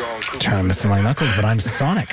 Trying to miss my knuckles, but I'm Sonic.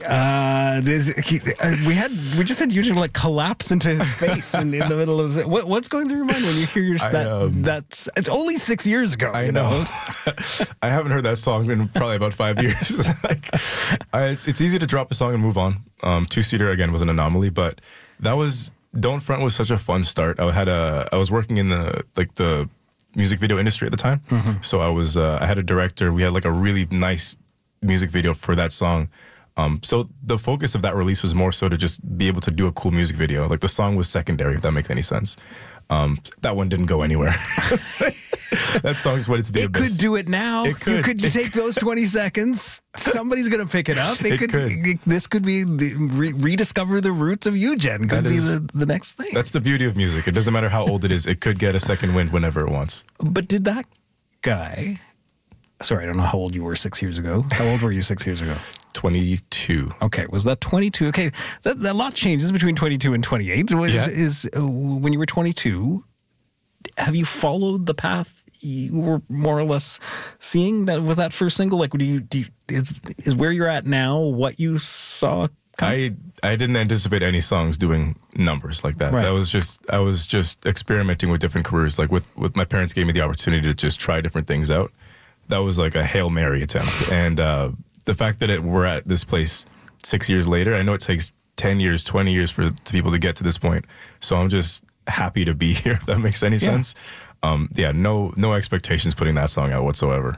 We just had Eugene like collapse into his face in the middle of it. What's going through your mind when you hear that's it's only 6 years ago. I know. I haven't heard that song in probably about 5 years. It's easy to drop a song and move on. Two-seater again was an anomaly, but that was Don't Front was such a fun start. I was working in the music video industry at the time, so I had a director. We had like a really nice music video for that song. So the focus of that release was more so to just be able to do a cool music video. Like the song was secondary, if that makes any sense. That one didn't go anywhere. That song just went into the abyss. It could do it now. It could. You could take those 20 seconds. Somebody's going to pick it up. This could be rediscover the roots of Eugene. Could be the next thing. That's the beauty of music. It doesn't matter how old it is. It could get a second wind whenever it wants. But did that guy... Sorry, I don't know how old you were 6 years ago. How old were you 6 years ago? 22. Okay, was that 22? Okay, that lot changes between 22 and 28. When you were 22, have you followed the path you were more or less seeing with that first single? Like, is where you're at now what you saw? I didn't anticipate any songs doing numbers like that. Right. I was just experimenting with different careers. Like with my parents gave me the opportunity to just try different things out. That was like a Hail Mary attempt. And the fact that we're at this place 6 years later, I know it takes 10 years, 20 years for people to get to this point. So I'm just happy to be here, if that makes any sense. No expectations putting that song out whatsoever.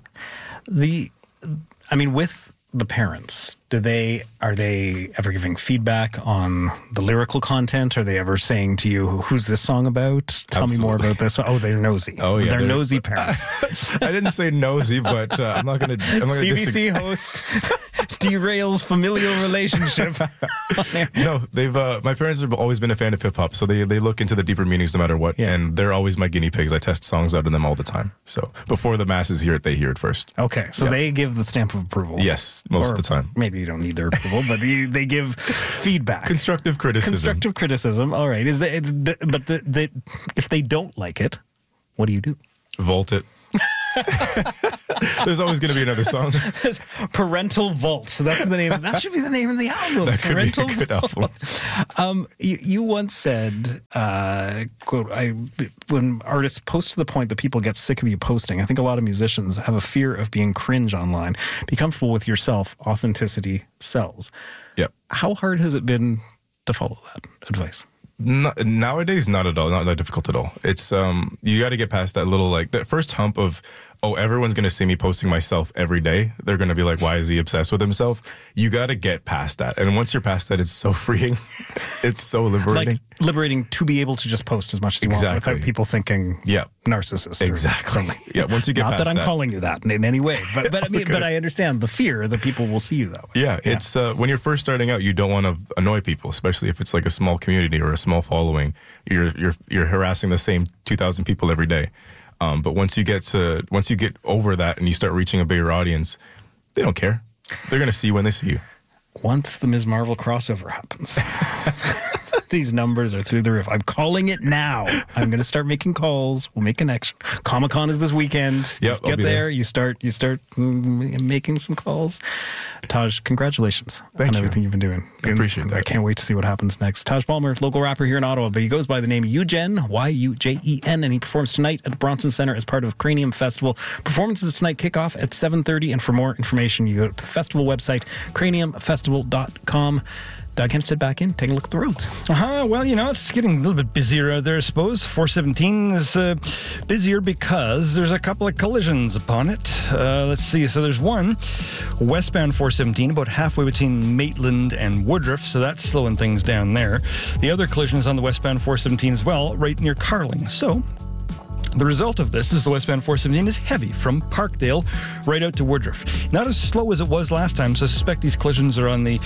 With the parents, are they ever giving feedback on the lyrical content? Are they ever saying to you, who's this song about? Tell me more about this. Oh, they're nosy. Oh, yeah. They're nosy parents. I didn't say nosy, but I'm not going to CBC host derails familial relationship. No, my parents have always been a fan of hip hop, so they look into the deeper meanings no matter what, and they're always my guinea pigs. I test songs out of them all the time. So before the masses hear it, they hear it first. Okay, so they give the stamp of approval. Yes, most of the time. Maybe you don't need their approval, but they give feedback. Constructive criticism. All right. If they don't like it, what do you do? Vault it. There's always going to be another song. Parental Vault. So that's the name. That should be the name of the album. That could Parental be a good album. You once said, quote, when artists post to the point that people get sick of you posting, I think a lot of musicians have a fear of being cringe online. Be comfortable with yourself. Authenticity sells. Yep. How hard has it been to follow that advice? Nowadays, not at all. Not that difficult at all. It's you got to get past that little that first hump of everyone's gonna see me posting myself every day. They're gonna be like, why is he obsessed with himself? You got to get past that, and once you're past that, it's so freeing. It's so liberating. Like liberating to be able to just post as much as you want without people thinking narcissist. Exactly. Yeah. Once you get not past that I'm calling you that in any way, but I mean, Okay. but I understand the fear that people will see you that way. Yeah. It's when you're first starting out, you don't want to annoy people, especially if it's like a small community or a small following. You're harassing the same 2,000 people every day. But once you get over that and you start reaching a bigger audience, they don't care. They're going to see you when they see you. Once the Ms. Marvel crossover happens, these numbers are through the roof. I'm calling it now. I'm going to start making calls. We'll make connection. Comic-Con is this weekend. Yep, Get there. You start making some calls. Taj, congratulations on everything you've been doing. I appreciate that. I can't wait to see what happens next. Taj Palmer, local rapper here in Ottawa, but he goes by the name Eugene, Yujen, and he performs tonight at the Bronson Centre as part of Cranium Festival. Performances tonight kick off at 7:30, and for more information, you go to the festival website, craniumfestival.com. Doug Hempstead back in, taking a look at the roads. Well, it's getting a little bit busier out there, I suppose. 417 is busier because there's a couple of collisions upon it. Let's see. So there's one westbound 417, about halfway between Maitland and Woodruff, so that's slowing things down there. The other collision is on the westbound 417 as well, right near Carling. So the result of this is the westbound 417 is heavy from Parkdale right out to Woodruff. Not as slow as it was last time, so I suspect these collisions are on the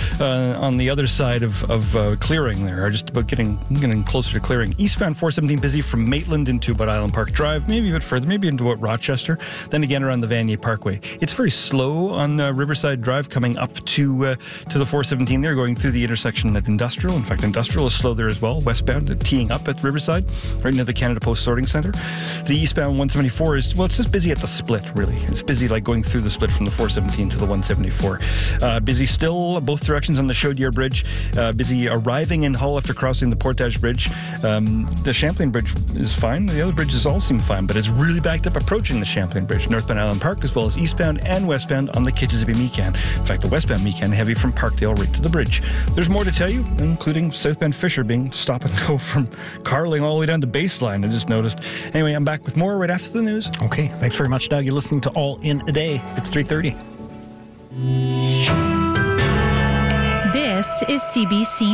other side of clearing there, or just about getting closer to clearing. Eastbound 417 busy from Maitland into about Island Park Drive, maybe a bit further, maybe into about Rochester, then again around the Vanier Parkway. It's very slow on Riverside Drive coming up to the 417 there, going through the intersection at Industrial. In fact, Industrial is slow there as well, westbound, teeing up at Riverside, right near the Canada Post Sorting Centre. The eastbound 174 is, well, it's just busy at the split, really. It's busy like going through the split from the 417 to the 174. Busy still both directions on the Chaudière Bridge. Busy arriving in Hull after crossing the Portage Bridge. The Champlain Bridge is fine. The other bridges all seem fine, but it's really backed up approaching the Champlain Bridge, northbound Island Park, as well as eastbound and westbound on the Kitchissippi-Meekan. In fact, the westbound Meekan heavy from Parkdale right to the bridge. There's more to tell you, including southbound Fisher being stop and go from Carling all the way down to Baseline, I just noticed. Anyway, I'm back with more right after the news. Okay, thanks very much, Doug. You're listening to All in a Day. It's 3:30. This is CBC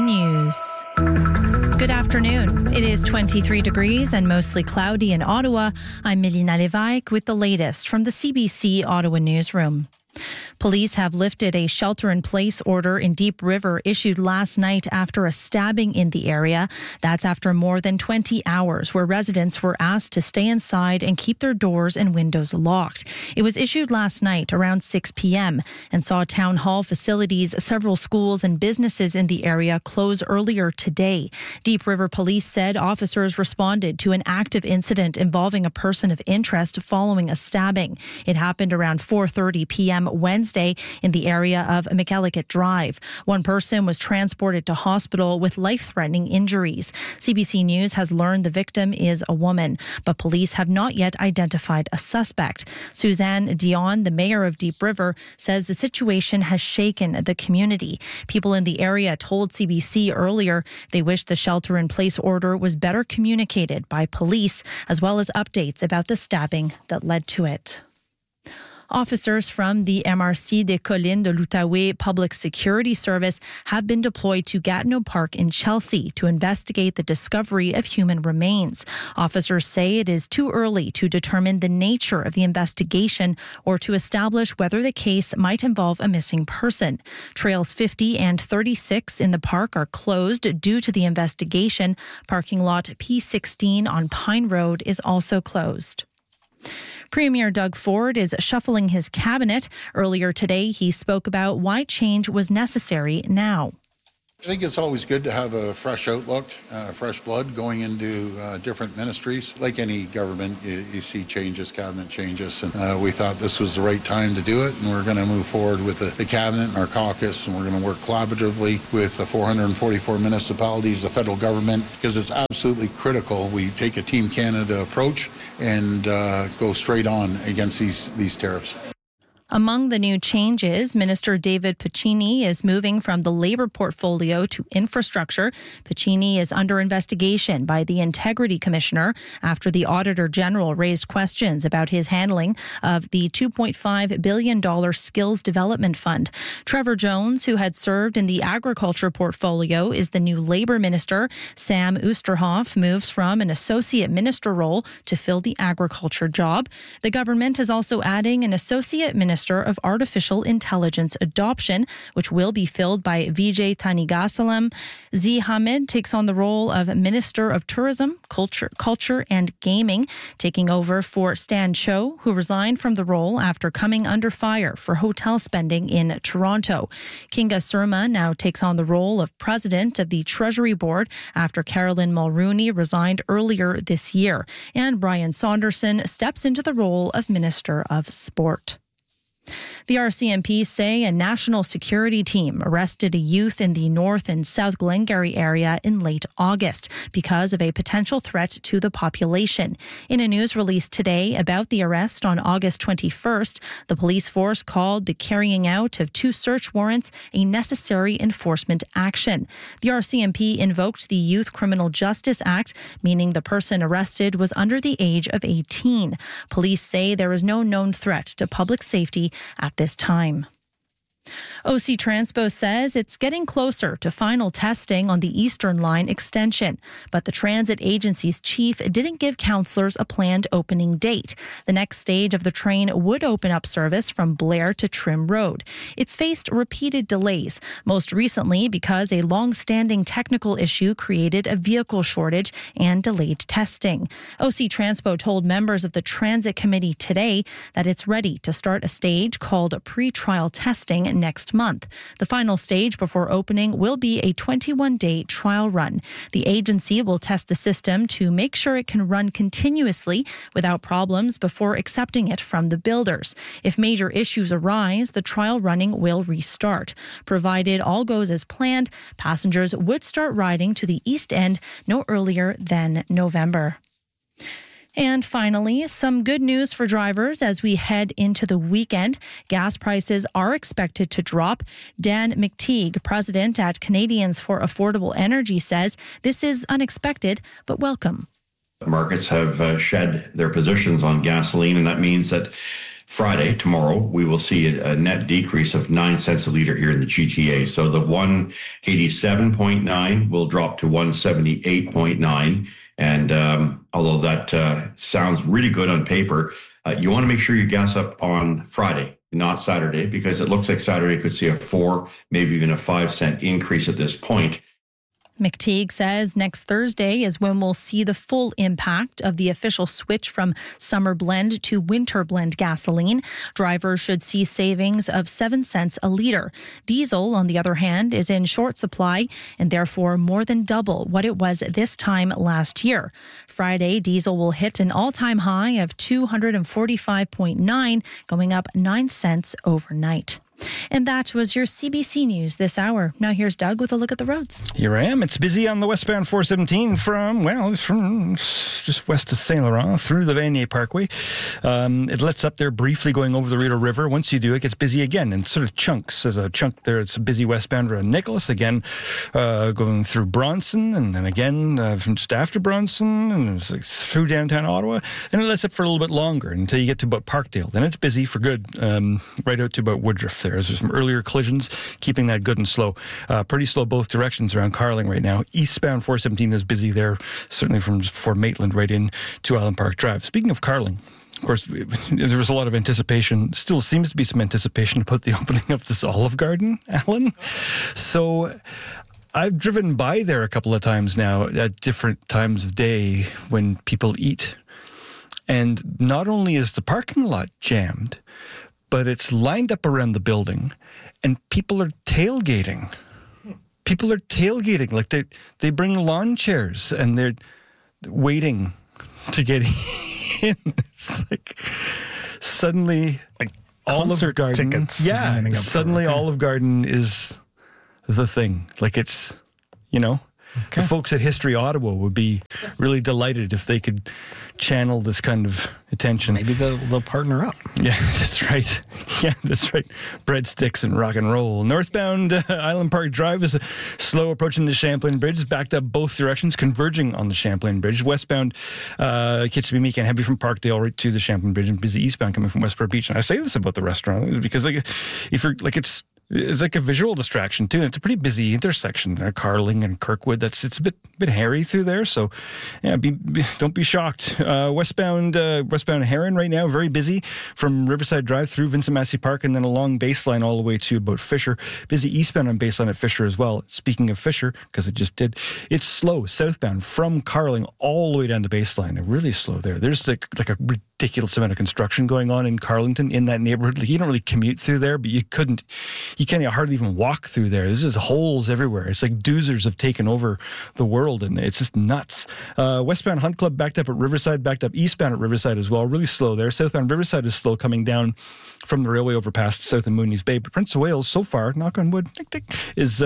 News. Good afternoon. It is 23 degrees and mostly cloudy in Ottawa. I'm Melina Lévesque with the latest from the CBC Ottawa newsroom. Police have lifted a shelter-in-place order in Deep River issued last night after a stabbing in the area. That's after more than 20 hours where residents were asked to stay inside and keep their doors and windows locked. It was issued last night around 6 p.m. and saw town hall facilities, several schools and businesses in the area close earlier today. Deep River Police said officers responded to an active incident involving a person of interest following a stabbing. It happened around 4:30 p.m. Wednesday in the area of McElligott Drive. One person was transported to hospital with life-threatening injuries. CBC News has learned the victim is a woman, but police have not yet identified a suspect. Suzanne Dion, the mayor of Deep River, says the situation has shaken the community. People in the area told CBC earlier they wish the shelter-in-place order was better communicated by police, as well as updates about the stabbing that led to it. Officers from the MRC des Collines de l'Outaouais Public Security Service have been deployed to Gatineau Park in Chelsea to investigate the discovery of human remains. Officers say it is too early to determine the nature of the investigation or to establish whether the case might involve a missing person. Trails 50 and 36 in the park are closed due to the investigation. Parking lot P16 on Pine Road is also closed. Premier Doug Ford is shuffling his cabinet. Earlier today, he spoke about why change was necessary now. I think it's always good to have a fresh outlook, fresh blood going into different ministries. Like any government, you see changes, cabinet changes, and we thought this was the right time to do it, and we're going to move forward with the cabinet and our caucus, and we're going to work collaboratively with the 444 municipalities, the federal government, because it's absolutely critical we take a Team Canada approach and go straight on against these tariffs. Among the new changes, Minister David Piccini is moving from the Labour portfolio to infrastructure. Piccini is under investigation by the Integrity Commissioner after the Auditor General raised questions about his handling of the $2.5 billion Skills Development Fund. Trevor Jones, who had served in the Agriculture portfolio, is the new Labour Minister. Sam Oosterhoff moves from an Associate Minister role to fill the Agriculture job. The government is also adding an Associate Minister of Artificial Intelligence Adoption, which will be filled by Vijay Thanigasalam. Z. Hamid takes on the role of Minister of Tourism, Culture and Gaming, taking over for Stan Cho, who resigned from the role after coming under fire for hotel spending in Toronto. Kinga Surma now takes on the role of President of the Treasury Board after Carolyn Mulrooney resigned earlier this year. And Brian Saunderson steps into the role of Minister of Sport. The RCMP say a national security team arrested a youth in the North and South Glengarry area in late August because of a potential threat to the population. In a news release today about the arrest on August 21st, the police force called the carrying out of 2 search warrants a necessary enforcement action. The RCMP invoked the Youth Criminal Justice Act, meaning the person arrested was under the age of 18. Police say there is no known threat to public safety at this time. OC Transpo says it's getting closer to final testing on the Eastern Line extension, but the transit agency's chief didn't give councillors a planned opening date. The next stage of the train would open up service from Blair to Trim Road. It's faced repeated delays, most recently because a long-standing technical issue created a vehicle shortage and delayed testing. OC Transpo told members of the Transit Committee today that it's ready to start a stage called pre-trial testing next month. The final stage before opening will be a 21-day trial run. The agency will test the system to make sure it can run continuously without problems before accepting it from the builders. If major issues arise, the trial running will restart. Provided all goes as planned, passengers would start riding to the East End no earlier than November. And finally, some good news for drivers as we head into the weekend. Gas prices are expected to drop. Dan McTeague, president at Canadians for Affordable Energy, says this is unexpected but welcome. Markets have shed their positions on gasoline, and that means that Friday, tomorrow, we will see a net decrease of 9 cents a litre here in the GTA. So the 187.9 will drop to 178.9. And although that sounds really good on paper, you want to make sure you gas up on Friday, not Saturday, because it looks like Saturday could see a 4, maybe even a 5 cent increase at this point. McTeague says next Thursday is when we'll see the full impact of the official switch from summer blend to winter blend gasoline. Drivers should see savings of 7 cents a litre. Diesel, on the other hand, is in short supply and therefore more than double what it was this time last year. Friday, diesel will hit an all-time high of 245.9, going up 9 cents overnight. And that was your CBC News this hour. Now here's Doug with a look at the roads. Here I am. It's busy on the westbound 417 from just west of Saint Laurent through the Vanier Parkway. It lets up there briefly going over the Rideau River. Once you do, it gets busy again in sort of chunks. There's a chunk there. It's busy westbound around Nicholas, again going through Bronson, and then again from just after Bronson, and it's like through downtown Ottawa. Then it lets up for a little bit longer until you get to about Parkdale. Then it's busy for good right out to about Woodruff. There's some earlier collisions, keeping that good and slow. Pretty slow both directions around Carling right now. Eastbound 417 is busy there, certainly from just before Maitland right in to Island Park Drive. Speaking of Carling, of course, there was a lot of anticipation, still seems to be some anticipation about the opening of this Olive Garden, Alan. So I've driven by there a couple of times now at different times of day when people eat. And not only is the parking lot jammed, but it's lined up around the building, and people are tailgating. People are tailgating. Like they bring lawn chairs, and they're waiting to get in. It's like suddenly like Olive Garden. Tickets. Yeah, suddenly Olive Garden is the thing. Like it's, the folks at History Ottawa would be really delighted if they could channel this kind of attention. Maybe they'll partner up. Yeah, that's right. Yeah, that's right. Breadsticks and rock and roll. Northbound Island Park Drive is slow approaching the Champlain Bridge. It's backed up both directions, converging on the Champlain Bridge. Westbound Kitsabee Meek and heavy from Parkdale right to the Champlain Bridge, and busy eastbound coming from Westport Beach. And I say this about the restaurant because if you're like it's like a visual distraction too. It's a pretty busy intersection there, Carling and Kirkwood. It's a bit hairy through there. So, yeah, don't be shocked. Westbound Heron right now, very busy from Riverside Drive through Vincent Massey Park and then along Baseline all the way to about Fisher. Busy eastbound on Baseline at Fisher as well. Speaking of Fisher, because it just did, it's slow southbound from Carling all the way down to Baseline. Really slow there. There's like a ridiculous amount of construction going on in Carlington in that neighborhood. Like, you don't really commute through there, but you can't hardly even walk through there. There's just holes everywhere. It's like doozers have taken over the world, and it's just nuts. Westbound Hunt Club backed up at Riverside, backed up eastbound at Riverside as well. Really slow there. Southbound Riverside is slow coming down from the railway overpass south of Mooney's Bay. But Prince of Wales, so far, knock on wood, is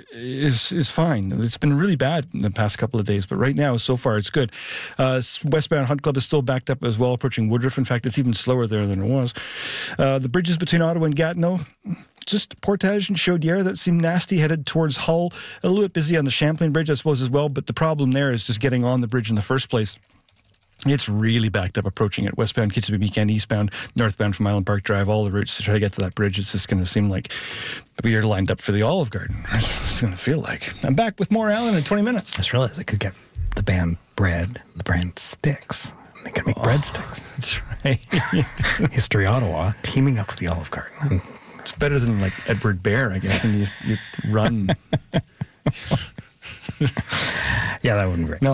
fine. It's been really bad in the past couple of days, but right now, so far, it's good. Westbound Hunt Club is still backed up as well, approaching Woodruff. In fact, it's even slower there than it was. The bridges between Ottawa and Gatineau, just Portage and Chaudière, that seemed nasty, headed towards Hull. A little bit busy on the Champlain Bridge, I suppose, as well, but the problem there is just getting on the bridge in the first place. It's really backed up approaching it. Westbound, Kitsabee Meek, eastbound, northbound from Island Park Drive, all the routes to try to get to that bridge. It's just going to seem like we are lined up for the Olive Garden. It's going to feel like. I'm back with more Alan in 20 minutes. I just realized they could get the band Bread, the brand Sticks. They can make breadsticks. That's right. History Ottawa teaming up with the Olive Garden. It's better than like Edward Bear, I guess, and you run. Yeah, that wouldn't be great. No.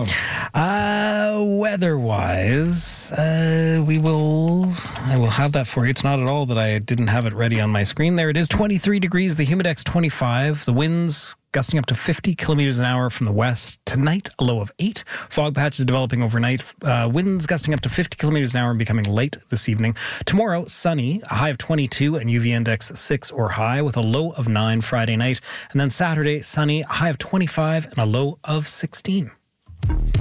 Weather-wise, I will have that for you. It's not at all that I didn't have it ready on my screen. There it is, 23 degrees, the humidex 25, the winds gusting up to 50 kilometers an hour from the west. Tonight, a low of 8. Fog patches developing overnight. Winds gusting up to 50 kilometers an hour and becoming late this evening. Tomorrow, sunny, a high of 22 and UV index 6 or high with a low of 9 Friday night. And then Saturday, sunny, a high of 25 and a low of 16.